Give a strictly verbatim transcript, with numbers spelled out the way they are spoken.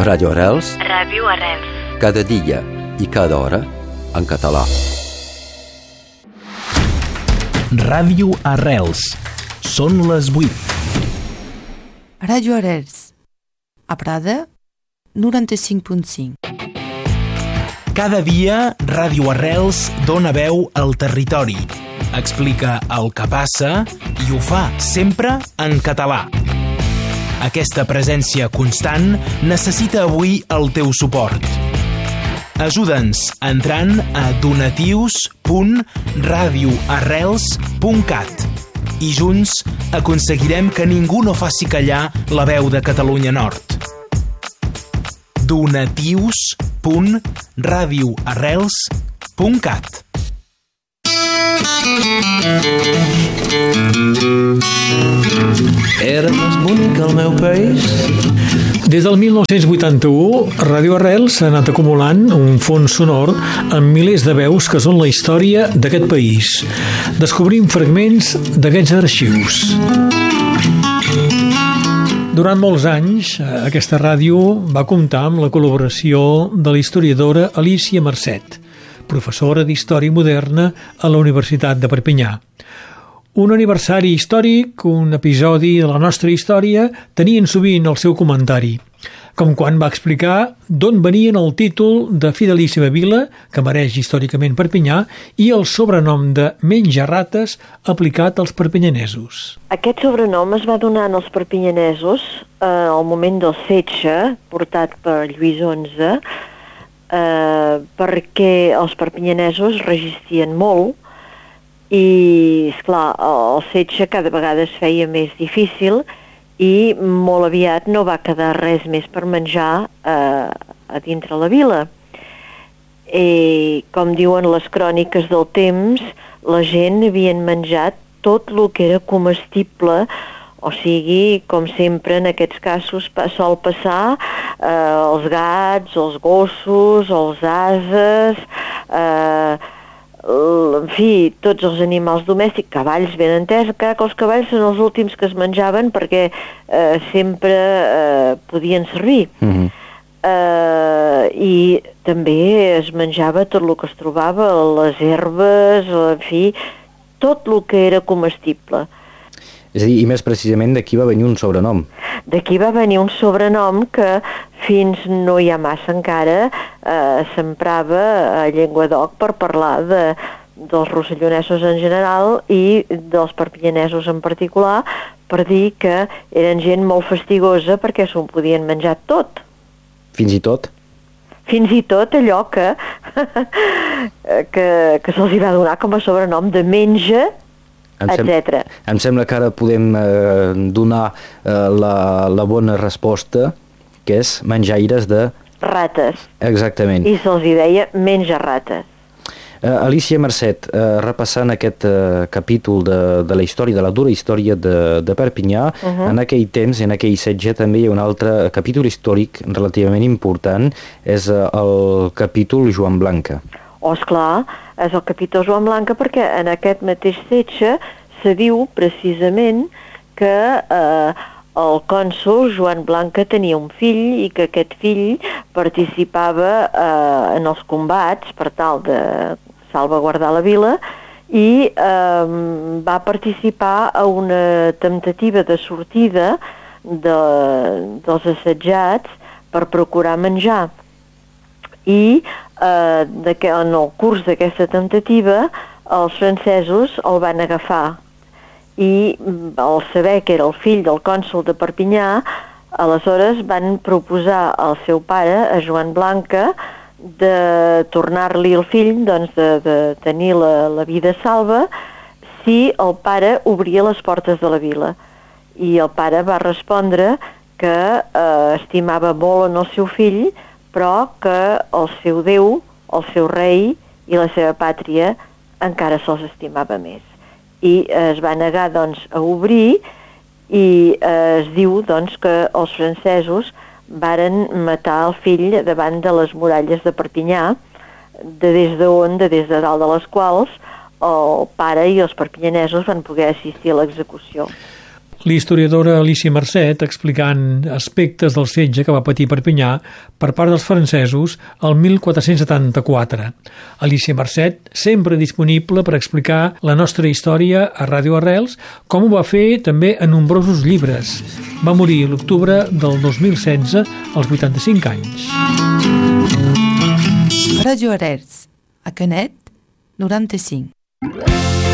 Radio Arrels. Ràdio Arrels. Cada dia i cada hora en català. Ràdio Arrels. Són les vuit. Ràdio Arrels. A Prada, noranta-cinc punt cinc. Cada dia, Ràdio Arrels dona veu al territori. Explica el que passa i ho fa sempre en català. Aquesta presència constant necessita avui el teu suport. Ajuda'ns entrant a donatius punt radio arrels punt cat i junts aconseguirem que ningú no faci callar la veu de Catalunya Nord. donatius punt radio arrels punt cat. Era més bonic el meu país. Des del mil nou-cents vuitanta-u, Ràdio Arrels s'ha anat acumulant un fons sonor amb milers de veus que són la història d'aquest país. Descobrim fragments d'aquests arxius. Durant molts anys, aquesta ràdio va comptar amb la col·laboració de la historiadora Alícia Marcet, professora d'Història Moderna a la Universitat de Perpinyà. Un aniversari històric, un episodi de la nostra història, tenien sovint el seu comentari, com quan va explicar d'on venien el títol de Fidelíssima Vila, que mereix històricament Perpinyà, i el sobrenom de Menja-rates aplicat als perpinyanesos. Aquest sobrenom es va donar als perpinyanesos eh, al moment del setge, portat per Lluís onze, eh, perquè els perpinyanesos resistien molt, i, esclar, el setge cada vegada es feia més difícil i molt aviat no va quedar res més per menjar eh, a dintre la vila. I, com diuen les cròniques del temps, la gent havien menjat tot el que era comestible, o sigui, com sempre en aquests casos sol passar, eh, els gats, els gossos, els ases, eh, en fi, tots els animals domèstics, cavalls ben entès, encara que els cavalls són els últims que es menjaven perquè eh, sempre eh, podien servir. Mm-hmm. eh, I també es menjava tot el que es trobava, les herbes, en fi, tot el que era comestible. És a dir, i més precisament d'aquí va venir un sobrenom. D'aquí va venir un sobrenom que fins no hi ha massa encara eh, s'emprava a Llenguadoc per parlar de, dels rossellonesos en general i dels perpinyanesos en particular, per dir que eren gent molt fastigosa perquè s'ho podien menjar tot. Fins i tot? Fins i tot allò que, que, que se'ls va donar com a sobrenom de menja, etcètera. Em sembla que ara podem eh, donar eh, la, la bona resposta, que és menjaires de... rates. Exactament. I se'ls hi deia menja-rates. Eh, Alícia Marcet, eh, repassant aquest eh, capítol de, de la història, de la dura història de, de Perpinyà, uh-huh. En aquell temps, en aquell setge, també hi ha un altre capítol històric relativament important, és eh, el capítol Joan Blanca. Oh, esclar, és el capítol Joan Blanca perquè en aquest mateix setge se diu precisament que eh, el cònsol Joan Blanca tenia un fill i que aquest fill participava eh, en els combats per tal de salvaguardar la vila i eh, va participar a una temptativa de sortida de, dels assetjats per procurar menjar. I eh, de que, en el curs d'aquesta temptativa els francesos el van agafar i al saber que era el fill del cònsol de Perpinyà, aleshores van proposar al seu pare, a Joan Blanca, de tornar-li el fill, doncs de, de tenir la, la vida salva si el pare obria les portes de la vila. I el pare va respondre que eh, estimava molt en el seu fill, però que el seu Déu, el seu rei i la seva pàtria encara se'ls estimava més. I es va negar, doncs, a obrir i eh, es diu, doncs, que els francesos varen matar el fill davant de les muralles de Perpinyà, de des d'on, de des de dalt de les quals el pare i els perpinyanesos van poder assistir a l'execució. La historiadora Alícia Marcet explicant aspectes del setge que va patir Perpinyà per part dels francesos el mil quatre-cents setanta-quatre. Alícia Marcet, sempre disponible per explicar la nostra història a Ràdio Arrels, com ho va fer també en nombrosos llibres. Va morir l'octubre del dos mil setze als vuitanta-cinc anys. Ràdio Arrels, a Canet, noranta-cinc.